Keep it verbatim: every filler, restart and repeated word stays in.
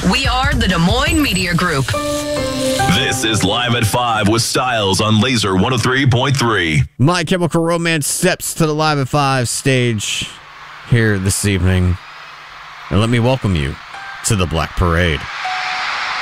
We are the Des Moines Media Group. This is Live at five with Styles on Laser one oh three point three. My Chemical Romance steps to the Live at five stage here this evening. And let me welcome you to the Black Parade.